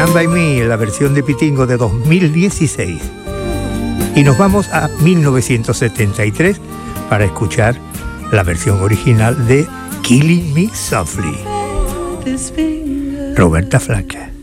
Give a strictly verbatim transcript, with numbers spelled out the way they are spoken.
Stand By Me, la versión de Pitingo de dos mil dieciséis. Y nos vamos a mil novecientos setenta y tres para escuchar la versión original de Killing Me Softly, Roberta Flack.